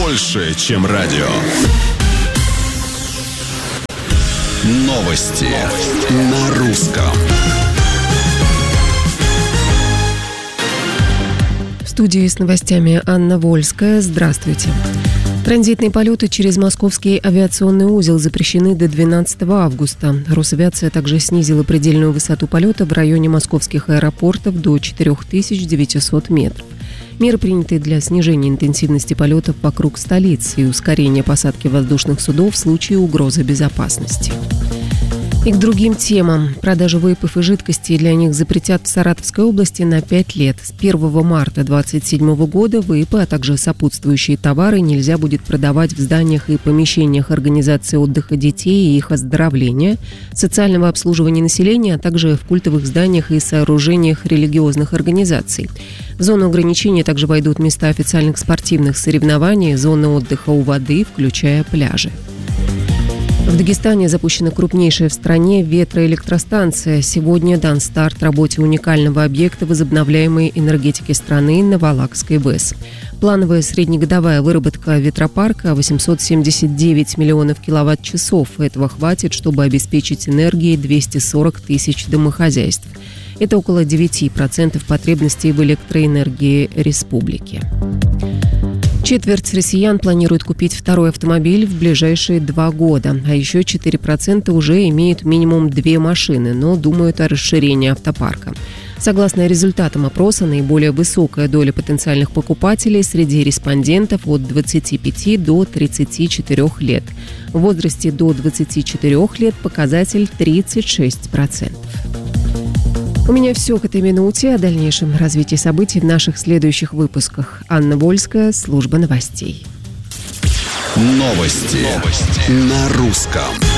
больше, чем радио. Новости на русском. В студии с новостями Анна Вольская. Здравствуйте. Транзитные полеты через московский авиационный узел запрещены до 12 августа. Росавиация также снизила предельную высоту полета в районе московских аэропортов до 4900 метров. Меры приняты для снижения интенсивности полетов вокруг столицы и ускорения посадки воздушных судов в случае угрозы безопасности. И к другим темам. Продажу вейпов и жидкостей для них запретят в Саратовской области на 5 лет. С 1 марта 2027 года вейпы, а также сопутствующие товары нельзя будет продавать в зданиях и помещениях организации отдыха детей и их оздоровления, социального обслуживания населения, а также в культовых зданиях и сооружениях религиозных организаций. В зону ограничения также войдут места официальных спортивных соревнований, зоны отдыха у воды, включая пляжи. В Дагестане запущена крупнейшая в стране ветроэлектростанция. Сегодня дан старт работе уникального объекта возобновляемой энергетики страны Наволакской ВЭС. Плановая среднегодовая выработка ветропарка 879 миллионов киловатт-часов. Этого хватит, чтобы обеспечить энергией 240 тысяч домохозяйств. Это около 9% потребностей в электроэнергии республики. Четверть россиян планирует купить второй автомобиль в ближайшие 2 года, а еще 4% уже имеют минимум 2 машины, но думают о расширении автопарка. Согласно результатам опроса, наиболее высокая доля потенциальных покупателей среди респондентов от 25 до 34 лет. В возрасте до 24 лет показатель 36%. У меня все к этой минуте. О дальнейшем развитии событий в наших следующих выпусках. Анна Вольская, служба новостей. Новости на русском.